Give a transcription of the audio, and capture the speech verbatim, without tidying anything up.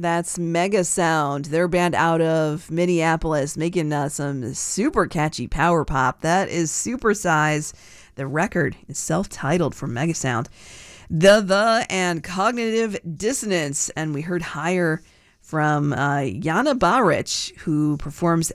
That's Mega Sound. They're a band out of Minneapolis making uh, some super catchy power pop. That is Supersize. The record is self-titled from Mega Sound. The The and Cognitive Dissonance. And we heard Higher from uh, Jana Baric, who performs